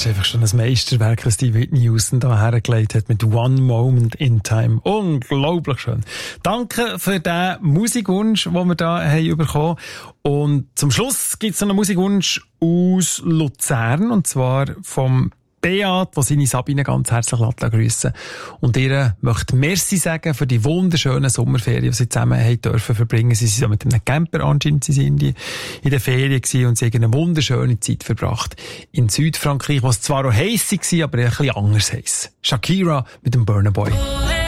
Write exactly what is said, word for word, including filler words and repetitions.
ist einfach schon ein Meisterwerk, was die Whitney Houston da hergelegt hat mit One Moment in Time. Unglaublich schön. Danke für den Musikwunsch, den wir da haben bekommen. Und zum Schluss gibt es noch einen Musikwunsch aus Luzern, und zwar vom Beat, der seine Sabine ganz herzlich grüssen. Und ihr möchte Merci sagen für die wunderschönen Sommerferien, die sie zusammen haben dürfen verbringen. Sie sind mit einem Camper anscheinend in die in der Ferien gewesen und sie haben eine wunderschöne Zeit verbracht in Südfrankreich, was zwar auch heiß war, aber ein bisschen anders heiß. Shakira mit dem Burna Boy.